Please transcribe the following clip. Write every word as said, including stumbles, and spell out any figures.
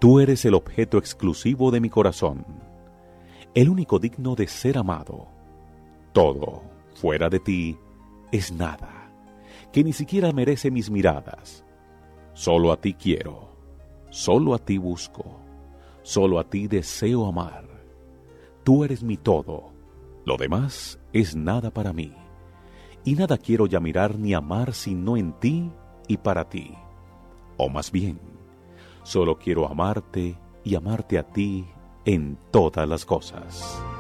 Tú eres el objeto exclusivo de mi corazón, el único digno de ser amado. Todo, fuera de ti, es nada, que ni siquiera merece mis miradas. Solo a ti quiero, solo a ti busco, solo a ti deseo amar. Tú eres mi todo, lo demás es nada para mí, y nada quiero ya mirar ni amar sino en ti y para ti. O más bien, solo quiero amarte y amarte a ti en todas las cosas.